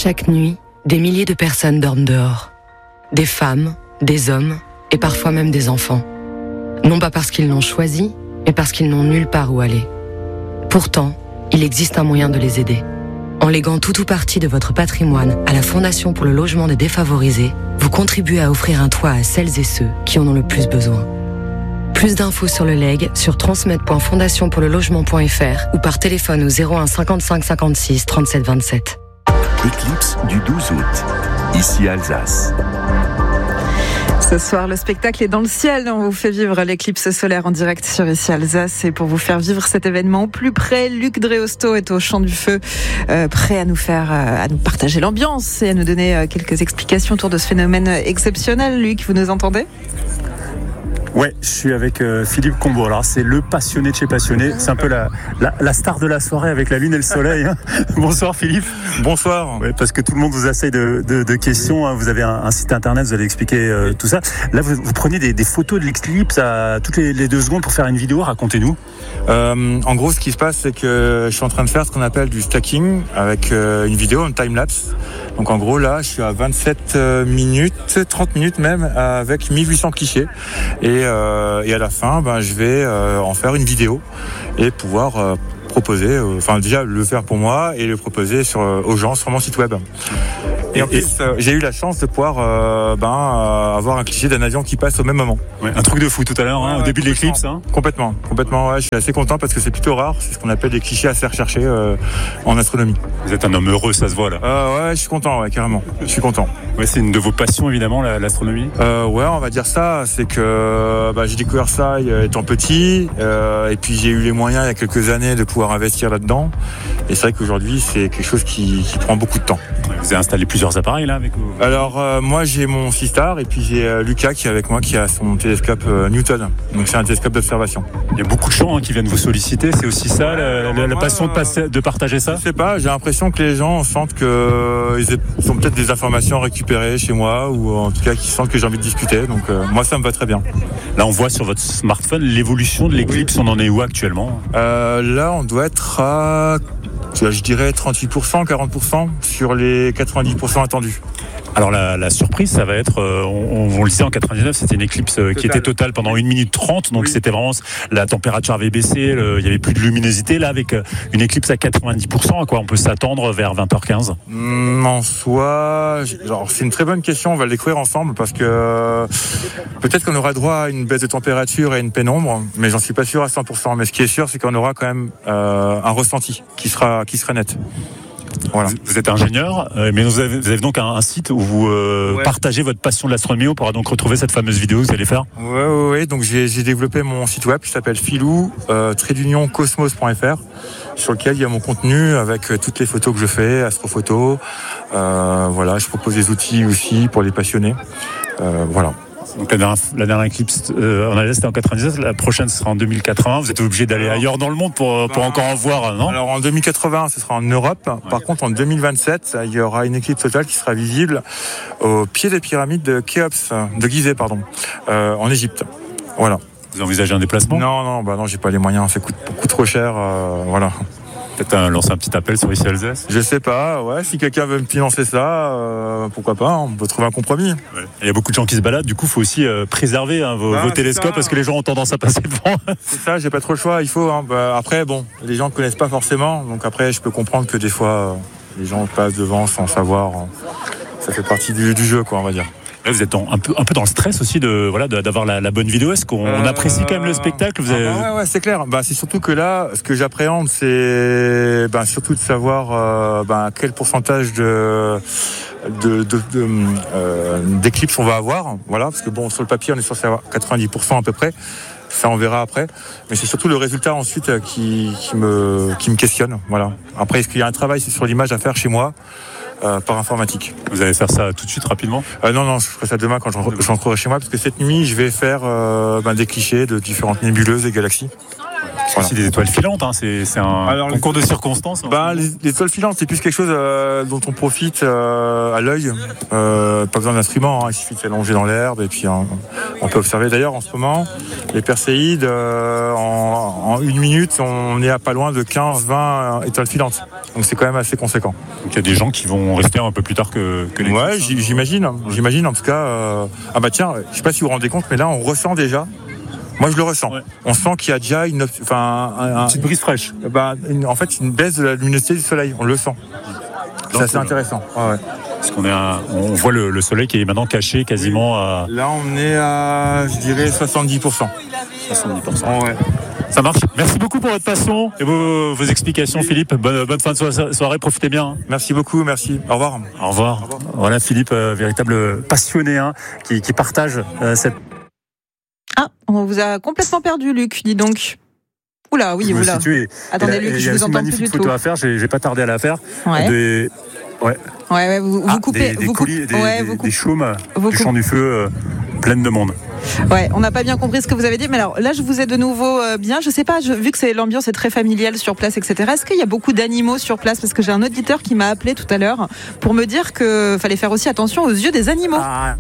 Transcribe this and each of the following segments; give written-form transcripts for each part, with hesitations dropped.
Chaque nuit, des milliers de personnes dorment dehors. Des femmes, des hommes et parfois même des enfants. Non pas parce qu'ils l'ont choisi, mais parce qu'ils n'ont nulle part où aller. Pourtant, il existe un moyen de les aider. En léguant tout ou partie de votre patrimoine à la Fondation pour le logement des défavorisés, vous contribuez à offrir un toit à celles et ceux qui en ont le plus besoin. Plus d'infos sur le legs sur transmed.fondationpourlelogement.fr ou par téléphone au 01 55 56 37 27. Éclipse du 12 août, ici Alsace. Ce soir, le spectacle est dans le ciel. On vous fait vivre l'éclipse solaire en direct sur Ici Alsace. Et pour vous faire vivre cet événement au plus près, Luc Dreosto est au Champ du Feu, prêt à nous partager l'ambiance et à nous donner quelques explications autour de ce phénomène exceptionnel. Luc, vous nous entendez ? Ouais, je suis avec Philippe Combeau. Alors c'est le passionné de chez passionné. C'est un peu la star de la soirée avec la lune et le soleil. Bonsoir Philippe. Bonsoir. Ouais, parce que tout le monde vous essaye de questions. Vous avez un site internet, vous allez expliquer tout ça. Là, vous prenez des photos de l'éclipse à toutes les 2 secondes pour faire une vidéo. Racontez-nous. En gros, ce qui se passe, c'est que je suis en train de faire ce qu'on appelle du stacking avec une vidéo, un time-lapse. Donc en gros, là, je suis à 27 minutes, 30 minutes même, avec 1800 clichés. Et à la fin, je vais en faire une vidéo et pouvoir proposer, déjà le faire pour moi et le proposer aux gens sur mon site web. Et en plus, j'ai eu la chance de pouvoir avoir un cliché d'un avion qui passe au même moment. Ouais, un truc de fou tout à l'heure, au début de l'éclipse. Complètement. Ouais, je suis assez content parce que c'est plutôt rare. C'est ce qu'on appelle des clichés assez recherchés en astronomie. Vous êtes un homme heureux, ça se voit là. Ouais, je suis content, ouais, carrément. Je suis content. Ouais, c'est une de vos passions évidemment, l'astronomie. Ouais, on va dire ça. C'est que j'ai découvert ça étant petit, et puis j'ai eu les moyens il y a quelques années de pouvoir investir là-dedans. Et c'est vrai qu'aujourd'hui, c'est quelque chose qui prend beaucoup de temps. Vous avez installé plusieurs appareils là avec vous? Alors moi j'ai mon Seastar et puis j'ai Lucas qui est avec moi qui a son télescope Newton. Donc c'est un télescope d'observation. Il y a beaucoup de gens qui viennent vous solliciter, c'est aussi ça la passion de partager ça? Je sais pas, j'ai l'impression que les gens sentent que ils ont peut-être des informations récupérées chez moi ou en tout cas qu'ils sentent que j'ai envie de discuter. Donc moi ça me va très bien. Là on voit sur votre smartphone l'évolution de l'éclipse, on en est où actuellement? Là on doit être à je dirais 38%, 40% sur les 90% attendus. Alors la surprise, ça va être, on le disait en 99, c'était une éclipse qui était totale pendant 1 minute 30, donc c'était vraiment, la température avait baissé, il y avait plus de luminosité. Là, avec une éclipse à 90%, à quoi on peut s'attendre vers 20h15 ? En soi, c'est une très bonne question, on va le découvrir ensemble parce que peut-être qu'on aura droit à une baisse de température et une pénombre, mais j'en suis pas sûr à 100%. Mais ce qui est sûr, c'est qu'on aura quand même un ressenti qui sera net. Voilà. Vous êtes ingénieur, mais vous avez donc un site où vous partagez votre passion de l'astronomie. On pourra donc retrouver cette fameuse vidéo que vous allez faire. Oui. Donc j'ai développé mon site web qui s'appelle filou-cosmos.fr, sur lequel il y a mon contenu avec toutes les photos que je fais, astrophotos. Je propose des outils aussi pour les passionnés. Voilà. Donc la dernière éclipse en Alsace c'était en 99, la prochaine sera en 2080. Vous êtes obligé d'aller ailleurs dans le monde pour encore en voir, non ? Alors en 2080, ce sera en Europe. Ouais. Par contre, en 2027, il y aura une éclipse totale qui sera visible au pied des pyramides de Gizeh, en Égypte. Voilà. Vous envisagez un déplacement ? Non, j'ai pas les moyens, ça coûte beaucoup trop cher. Voilà. Peut-être lancer un petit appel sur Ici Alsace. Je sais pas, si quelqu'un veut me financer ça, pourquoi pas, on peut trouver un compromis. Ouais. Il y a beaucoup de gens qui se baladent, du coup il faut aussi préserver vos télescopes parce que les gens ont tendance à passer devant. C'est ça, j'ai pas trop le choix, il faut. Après, les gens ne connaissent pas forcément, donc après je peux comprendre que des fois les gens passent devant sans savoir. Ça fait partie du jeu, on va dire. Là, vous êtes un peu dans le stress aussi d'avoir la bonne vidéo. Est-ce qu'on apprécie quand même le spectacle ? Ouais, c'est clair. C'est surtout que là, ce que j'appréhende, c'est surtout de savoir quel pourcentage d'éclipses on va avoir. Voilà, parce que sur le papier, on est censé avoir 90% à peu près. Ça, on verra après. Mais c'est surtout le résultat ensuite qui me questionne. Voilà. Après, est-ce qu'il y a un travail sur l'image à faire chez moi par informatique. Vous allez faire ça tout de suite, rapidement ? Non, je ferai ça demain quand je rentrerai chez moi, parce que cette nuit, je vais faire des clichés de différentes nébuleuses et galaxies. C'est aussi des étoiles filantes, c'est un concours de circonstances. Les étoiles filantes, c'est plus quelque chose dont on profite à l'œil. Pas besoin d'instruments, il suffit de s'allonger dans l'herbe et puis on peut observer. D'ailleurs, en ce moment, les Perséides, en 1 minute, on est à pas loin de 15-20 étoiles filantes. Donc c'est quand même assez conséquent. Donc il y a des gens qui vont rester un peu plus tard que les Ouais, j'imagine en tout cas. Ah bah tiens, je sais pas si vous vous rendez compte, mais là on ressent déjà. Moi je le ressens. Ouais. On sent qu'il y a déjà une petite brise fraîche. En fait une baisse de la luminosité du soleil, on le sent. C'est assez intéressant. Ouais. Parce on voit le soleil qui est maintenant caché quasiment à... Là on est à, je dirais, 70%. 70%. Ouais. Ça marche. Merci beaucoup pour votre passion et vos explications, Philippe. Bonne fin de soirée, profitez bien. Merci beaucoup, merci. Au revoir. Au revoir. Voilà Philippe, véritable passionné qui partage cette... Ah, on vous a complètement perdu, Luc, dis donc. Oula, oui, oula. Attendez, Luc, je vous entends plus du tout. Il y a une photo à faire, j'ai pas tardé à la faire. Ouais. Ouais, vous coupez. Des chaumes du champ du feu pleine de monde. Ouais, on n'a pas bien compris ce que vous avez dit, mais alors là, je vous ai de nouveau bien. Je sais pas, vu que l'ambiance est très familiale sur place, etc. Est-ce qu'il y a beaucoup d'animaux sur place? Parce que j'ai un auditeur qui m'a appelé tout à l'heure pour me dire que fallait faire aussi attention aux yeux des animaux.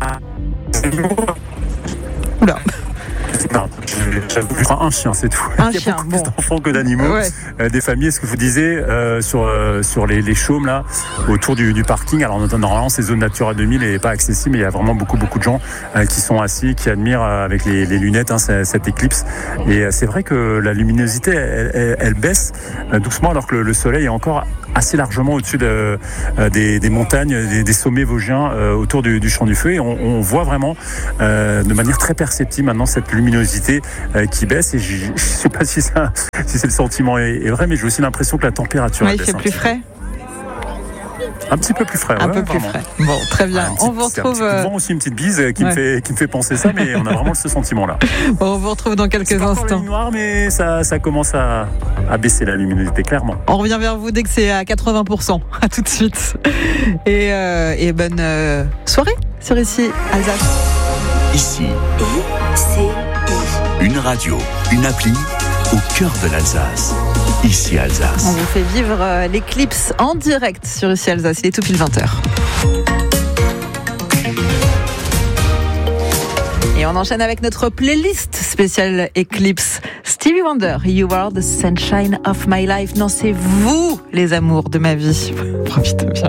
Oula. Non, j'avoue, un chien, c'est tout. Un Il y a chien, beaucoup plus d'enfants que d'animaux, des familles. Ce que vous disiez sur les chaumes là, autour du parking. Alors normalement, ces zones Natura 2000 n'est pas accessible, mais il y a vraiment beaucoup de gens qui sont assis, qui admirent avec les lunettes cette éclipse. Et c'est vrai que la luminosité, elle baisse doucement, alors que le soleil est encore assez largement au-dessus des montagnes, des sommets vosgiens autour du champ du feu. Et on voit vraiment de manière très perceptible maintenant cette luminosité qui baisse. Et je ne sais pas si c'est le sentiment est vrai, mais j'ai aussi l'impression que la température il fait plus frais. Un petit peu plus frais. Un peu plus frais. Bon, très bien. On vous retrouve. Aussi une petite bise qui me fait penser ça, mais on a vraiment ce sentiment-là. Bon, on vous retrouve dans quelques instants. C'est noir, mais ça commence à baisser la luminosité, clairement. On revient vers vous dès que c'est à 80%. À tout de suite. Et bonne soirée sur Ici Alsace. Ici. Une radio, une appli au cœur de l'Alsace. Ici Alsace. On vous fait vivre l'éclipse en direct sur Ici Alsace. Il est tout pile 20h. Et on enchaîne avec notre playlist spéciale Eclipse. Stevie Wonder, You Are the Sunshine of My Life. Non, c'est vous les amours de ma vie. Profitez bien.